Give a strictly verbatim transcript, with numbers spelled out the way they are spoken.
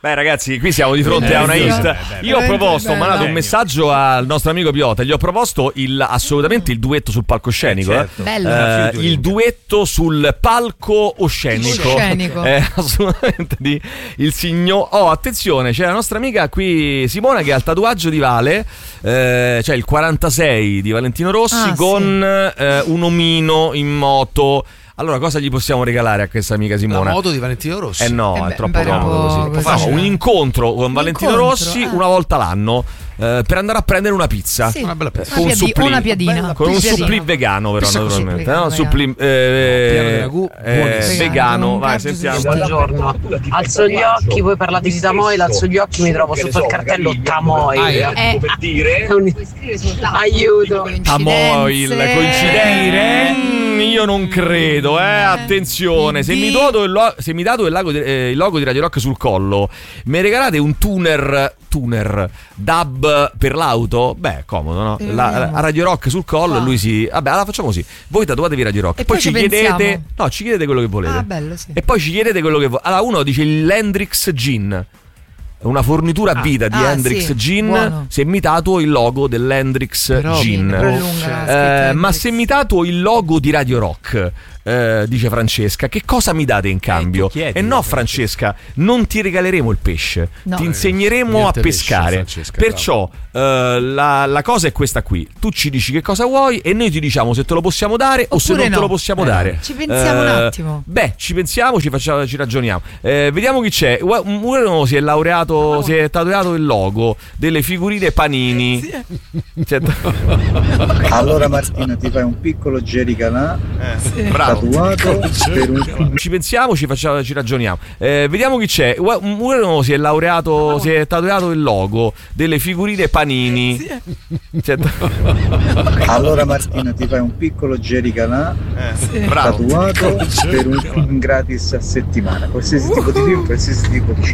Beh ragazzi, qui siamo di fronte a una hit. Io ho proposto, ho mandato un messaggio al nostro amico Piotta. Gli ho proposto il, assolutamente il duetto sul palcoscenico, certo. eh. Eh, il duetto sul palco oscenico, oscenico. Eh, assolutamente di il signor. Oh, attenzione, c'è la nostra amica qui Simona che ha il tatuaggio di Vale, eh, cioè il quarantasei di Valentino Rossi, ah, con sì. eh, un omino in moto. Allora, cosa gli possiamo regalare a questa amica Simona? La moto di Valentino Rossi. Eh no, eh beh, è troppo comodo così. Facile. Un incontro con un Valentino incontro, Rossi eh. una volta l'anno. Eh, per andare a prendere una pizza, sì. una bella pizza. con una, un piadi- suppli, una piadina con un piadina. supplì vegano, però Pizza naturalmente suppli, no? vegano. Suppli, eh, piano di ragù, eh, vegano. Vai, sentiamo. Buongiorno, alzo gli occhi, voi parlate di Tamoil, alzo gli occhi, mi trovo sotto il cartello Tamoil. Eh, dire? Aiuto. Tamoil, coincidenze? Io non credo, eh. Attenzione, se mi date il, lo- se mi date il, logo di, eh, il logo di Radio Rock sul collo, mi regalate un tuner tuner dub per l'auto? Beh, comodo, no? La, a Radio Rock sul collo, wow. lui si. Vabbè, allora facciamo così. Voi tatuatevi Radio Rock. E poi, poi ci ci chiedete. pensiamo. No, ci chiedete quello che volete. Ah, bello, sì. E poi ci chiedete quello che volete. Allora, uno dice il Hendrix Gin. Una fornitura a vita ah, di ah, Hendrix sì, Gin. buono. Se mi tatuo il logo dell'Hendrix Però, Gin. Però lunga, Eh, ma se mi tatuo il logo di Radio Rock, eh, dice Francesca, che cosa mi date in cambio? Eh, chiedi, e no, Francesca, non ti regaleremo il pesce, no. ti insegneremo Niente a pescare. pesce, Francesca, Perciò eh, la, la cosa è questa qui: tu ci dici che cosa vuoi e noi ti diciamo se te lo possiamo dare o se non no. te lo possiamo eh, dare. Ci pensiamo Eh, un attimo. Beh, ci pensiamo, ci, facciamo, ci ragioniamo. Eh, vediamo chi c'è. Uno si è laureato, no. si è tatuato il logo delle figurine Panini. Sì. Cioè, allora Martina ti fai un piccolo Jerrycanà eh, sì. Bravo. tatuato per un... Ci pensiamo, ci, facciamo, ci ragioniamo. Eh, vediamo chi c'è. Uno si è laureato, si è tatuato il logo delle figurine Panini. Sì. Cioè, allora Martina ti fai un piccolo Jerrycanà eh, sì. tatuato per un gratis a settimana, qualsiasi tipo di film, qualsiasi tipo di